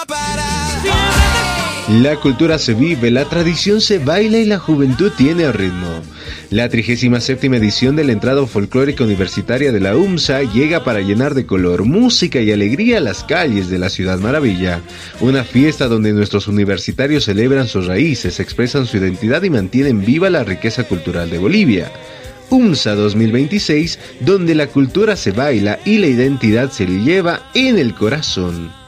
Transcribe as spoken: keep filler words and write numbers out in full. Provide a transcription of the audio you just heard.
La cultura se vive, la tradición se baila y la juventud tiene ritmo. La trigésima séptima edición de la entrada folclórica universitaria de la UMSA llega para llenar de color, música y alegría las calles de la Ciudad Maravilla. Una fiesta donde nuestros universitarios celebran sus raíces, expresan su identidad y mantienen viva la riqueza cultural de Bolivia. UMSA dos mil veintiséis, donde la cultura se baila y la identidad se lleva en el corazón.